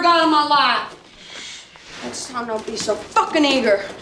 got in my life. Next time, don't be so fucking eager.